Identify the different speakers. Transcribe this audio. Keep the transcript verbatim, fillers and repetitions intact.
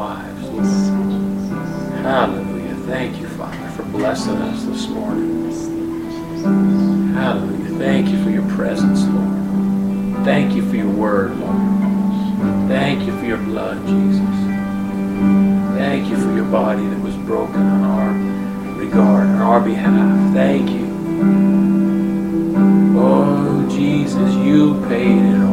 Speaker 1: lives, Lord. Hallelujah. Thank you, Father, for blessing us this morning. Hallelujah. Thank you for your presence, Lord. Thank you for your word, Lord. Thank you for your blood, Jesus. Thank you for your body that was broken on our regard, on our behalf. Thank you. Oh, Jesus, you paid it all.